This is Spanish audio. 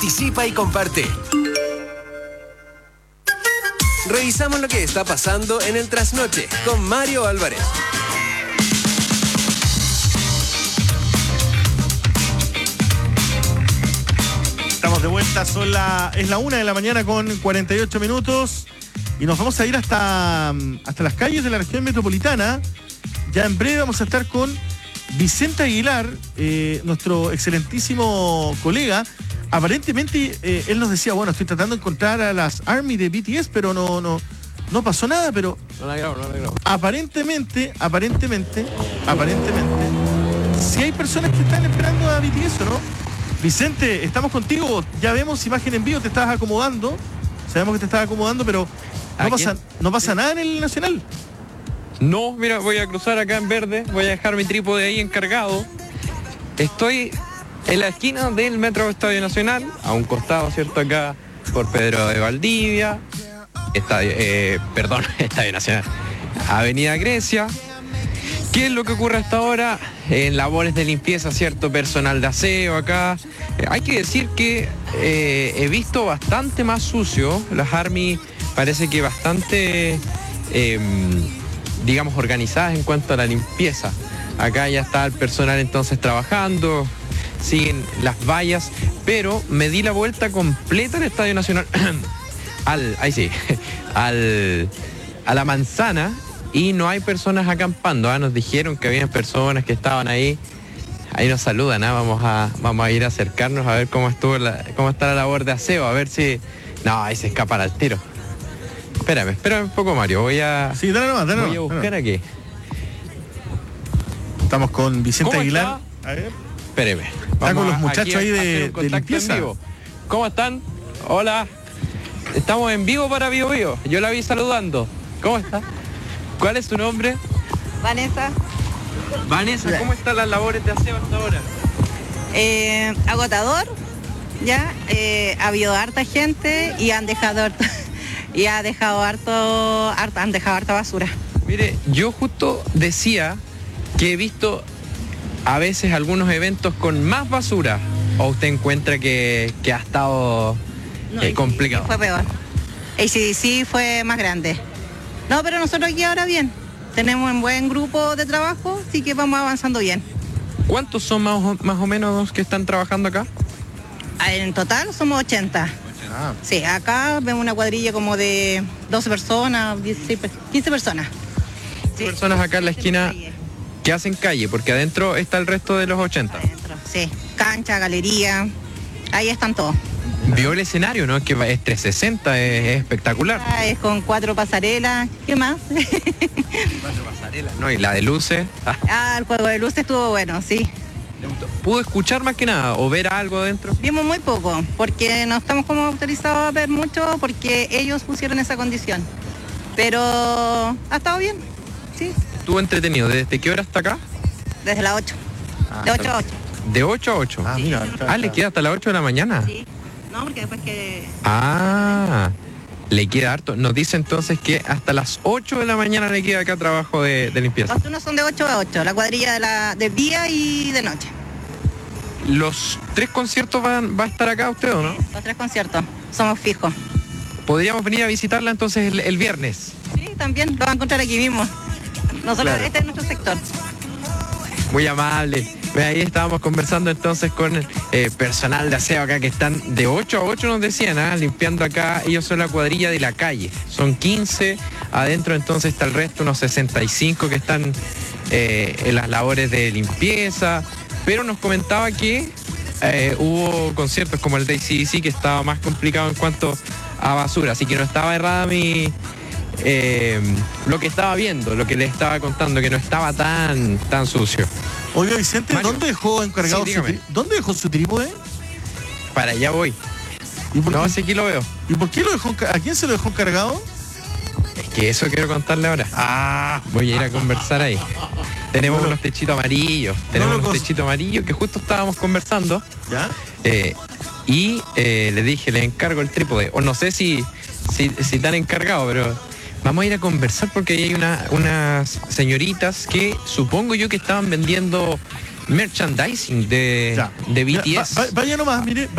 Participa y comparte. Revisamos lo que está pasando en el Trasnoche con Mario Álvarez. Estamos de vuelta, es la 1 de la mañana con 48 minutos y nos vamos a ir hasta las calles de la región metropolitana. Ya en breve vamos a estar con Vicente Aguilar, nuestro excelentísimo colega. Aparentemente él nos decía, bueno, estoy tratando de encontrar a las ARMY de BTS, pero no pasó nada, pero no la grabo. Aparentemente, sí hay personas que están esperando a BTS, ¿o no? Vicente, estamos contigo, ya vemos imagen en vivo, te estabas acomodando, sabemos que te estabas acomodando, pero no pasa nada en el Nacional. No, mira, voy a cruzar acá en verde, voy a dejar mi trípode ahí encargado. Estoy en la esquina del Metro Estadio Nacional, a un costado, ¿cierto? Acá por Pedro de Valdivia, Estadio Nacional, Avenida Grecia. ¿Qué es lo que ocurre hasta ahora? En labores de limpieza, ¿cierto? Personal de aseo acá. Hay que decir que he visto bastante más sucio. Las ARMY parece que bastante, digamos, organizadas en cuanto a la limpieza. Acá ya está el personal entonces trabajando, siguen las vallas, pero me di la vuelta completa al Estadio Nacional, a la manzana, y no hay personas acampando. Nos dijeron que había personas que estaban ahí. Ahí nos saludan, vamos a ir a acercarnos a ver cómo está la labor de aseo, a ver si... No, ahí se escapan al tiro. Espérame un poco, Mario, voy a buscar aquí. Estamos con Vicente Aguilar. A ver. Espéreme. Está con los muchachos ahí de limpieza. ¿Cómo están? Hola. Estamos en vivo para Bio Bio. Yo la vi saludando. ¿Cómo está? ¿Cuál es su nombre? Vanessa. Vanessa, ¿cómo están las labores de aseo hasta ahora? Agotador, ya, ha habido harta gente y han dejado harta basura. Mire, yo justo decía que he visto a veces algunos eventos con más basura. ¿O usted encuentra que ha estado complicado? Sí, fue peor. ACDC fue más grande. No, pero nosotros aquí ahora bien. Tenemos un buen grupo de trabajo, así que vamos avanzando bien. ¿Cuántos son más o menos que están trabajando acá? En total somos 80. Sí, acá vemos una cuadrilla como de 12 personas, 16, 15 personas. 15 personas acá en la esquina que hacen calle, porque adentro está el resto de los 80. Adentro, sí, cancha, galería, ahí están todos. Vio el escenario, ¿no? Que es 360, es espectacular. Es con 4 pasarelas, ¿qué más? 4 pasarelas, ¿no? Y la de luces. El juego de luces estuvo bueno, sí. ¿Pudo escuchar más que nada o ver algo adentro? Vimos muy poco, porque no estamos como autorizados a ver mucho, porque ellos pusieron esa condición. Pero ha estado bien, sí. ¿Estuvo entretenido? ¿Desde qué hora hasta acá? Desde las 8. De 8 a 8. ¿De 8 a 8? Sí. Mira. ¿Le queda hasta las 8 de la mañana? Sí. No, porque después que... Le queda harto. Nos dice entonces que hasta las 8 de la mañana le queda acá trabajo de limpieza. Los turnos son de 8 a 8, la cuadrilla de día y de noche. ¿Los 3 conciertos va a estar acá usted o no? Los 3 conciertos, somos fijos. ¿Podríamos venir a visitarla entonces el viernes? Sí, también, lo va a encontrar aquí mismo. Nosotros, Claro. Este es nuestro sector. Muy amable. Ahí estábamos conversando entonces con personal de aseo acá que están de 8 a 8, nos decían, limpiando acá. Ellos son la cuadrilla de la calle. Son 15, adentro entonces está el resto, unos 65 que están en las labores de limpieza. Pero nos comentaba que hubo conciertos como el de ACDC que estaba más complicado en cuanto a basura. Así que no estaba errada lo que estaba viendo, lo que le estaba contando, que no estaba tan sucio. Oiga, Vicente, Mario, ¿dónde dejó encargado ¿dónde dejó su trípode? Para allá voy. No, sé aquí lo veo. ¿Y por qué lo dejó? ¿A quién se lo dejó encargado? Es que eso quiero contarle ahora. Voy a ir a conversar ahí. Tenemos unos techitos amarillos. Que justo estábamos conversando. ¿Ya? Y le dije, le encargo el trípode. O no sé si tan encargado, pero vamos a ir a conversar porque ahí hay unas señoritas que supongo yo que estaban vendiendo merchandising de BTS. Vaya nomás, mire.